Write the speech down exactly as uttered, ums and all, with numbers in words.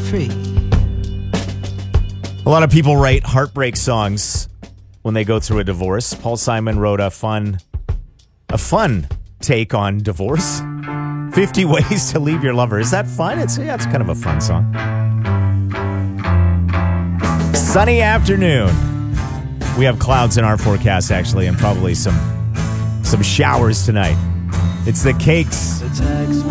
free. A lot of people write heartbreak songs when they go through a divorce. Paul Simon wrote a fun, a fun take on divorce. fifty ways to leave your lover. Is that fun? It's, yeah, it's kind of a fun song. Sunny afternoon. We have clouds in our forecast, actually, and probably some some showers tonight. It's the Cakes.